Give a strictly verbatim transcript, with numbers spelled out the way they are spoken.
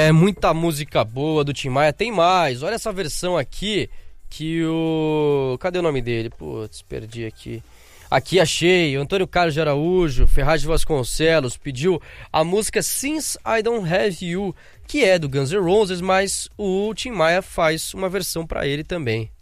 É, muita música boa do Tim Maia. Tem mais, olha essa versão aqui que o... Cadê o nome dele? Putz, perdi aqui. Aqui achei, o Antônio Carlos de Araújo, Ferraz de Vasconcelos pediu a música Since I Don't Have You, que é do Guns N' Roses, mas o Tim Maia faz uma versão pra ele também.